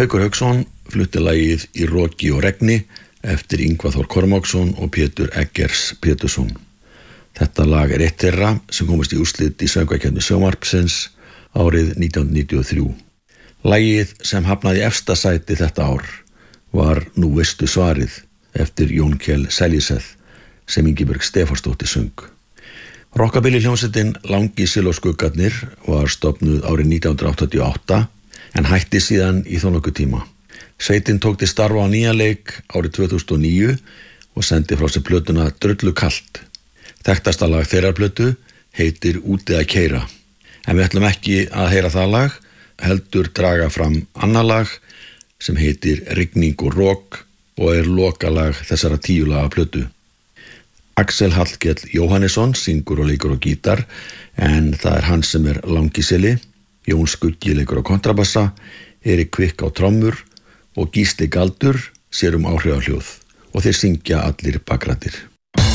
Haukur Hauksson flutti lagið Í roki og regni eftir Ingvar Þór Kormáksson og Pétur Eggers Pétursson. Þetta lag eitt þeirra sem komist í úrslit í söngvakeppni sjónvarpsins árið 1993. Lagið sem hafnaði í efsta sæti þetta ár var Nú veistu svarið eftir Jón Kjell Seljeseth sem Ingibjörg Stefánsdóttir söng. Rockabilly hljómsveitin Langisil og skuggarnir var stofnuð árið 1988 en hætti síðan í þó nokkuð tíma. Sveitin tók til starfa á nýjan leik árið 2009 og sendi frá sér plötuna Drullu kalt. Þekktasta lag þeirrar plötu heitir Úti að keyra. En við ætlum ekki að heyra það lag, heldur draga fram annað lag sem heitir Rigning og rok og lokalag þessara 10 laga plötu. Axel Hallkell Jóhannesson syngur og leikur á gítar en það hann sem Langisili, Jón Skuggi leikur á kontrabassa, Erik Kvikk á trommur og Gísli Galdur sér áhrifahljóð og þeir syngja allir bakrættir.